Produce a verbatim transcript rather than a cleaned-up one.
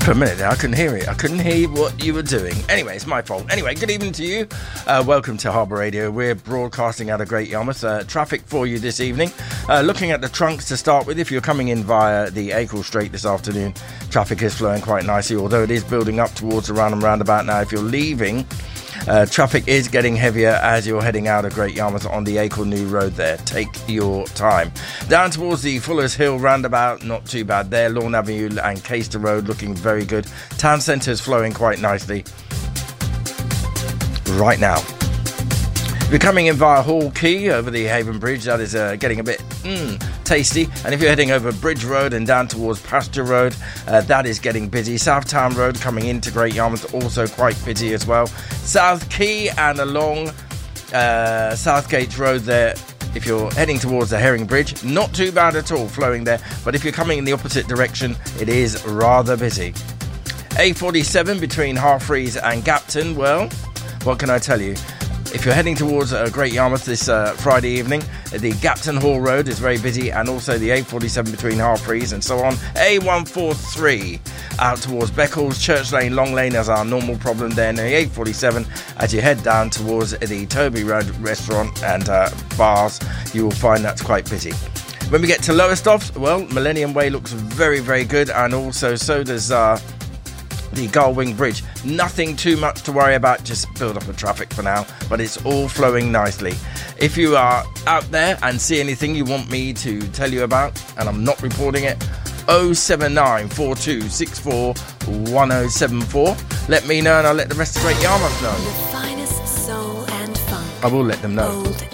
For a minute there, I couldn't hear it. I couldn't hear what you were doing. Anyway, it's my fault. Anyway, good evening to you. Uh, welcome to Harbour Radio. We're broadcasting out of Great Yarmouth. Uh, traffic for you this evening. Uh, looking at the trunks to start with, if you're coming in via the Acle Strait this afternoon, traffic is flowing quite nicely, although it is building up towards the Round Roundabout now. If you're leaving, uh, traffic is getting heavier as you're heading out of Great Yarmouth on the Acle New Road there. Take your time. Down towards the Fuller's Hill Roundabout, not too bad there. Lawn Avenue and Caister Road looking very good. Town centre is flowing quite nicely right now. If you're coming in via Hall Quay over the Haven Bridge, that is uh, getting a bit mm, tasty. And if you're heading over Bridge Road and down towards Pasture Road, uh, that is getting busy. Southtown Road coming into Great Yarmouth, also quite busy as well. South Quay and along uh, Southgate Road there, if you're heading towards the Herring Bridge, not too bad at all flowing there. But if you're coming in the opposite direction, it is rather busy. A forty-seven between Harfreys and Gapton, well, what can I tell you? If you're heading towards uh, Great Yarmouth this uh, Friday evening, the Gapton Hall Road is very busy, and also the A forty-seven between Harfreys and so on. A one forty-three out towards Beccles, Church Lane, Long Lane is our normal problem there. And the A forty-seven, as you head down towards the Toby Road restaurant and uh, bars, you will find that's quite busy. When we get to Lowestoft, well, Millennium Way looks very, very good, and also so does Uh, the Gullwing Bridge. Nothing too much to worry about, just build up the traffic for now, but it's all flowing nicely. If you are out there and see anything you want me to tell you about and I'm not reporting it, oh seven nine four two six four one oh seven four. Let me know and I'll let the rest of Great Yarmouth know. The finest soul and funk. I will let them know. Old